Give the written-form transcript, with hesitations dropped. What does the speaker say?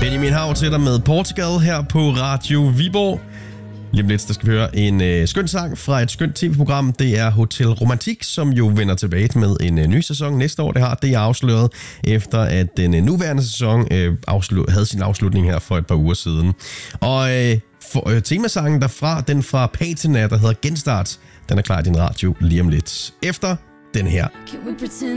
Benjamin Hav til dig med Portugal her på Radio Viborg. Lige om lidt, der skal vi høre en skøn sang fra et skønt tv-program. Det er Hotel Romantik, som jo vender tilbage med en ny sæson næste år. Det er afsløret, efter at den nuværende sæson havde sin afslutning her for et par uger siden. Og temasangen derfra, den fra Patina, der hedder Genstart, den er klar i din radio lige om lidt. Efter den her.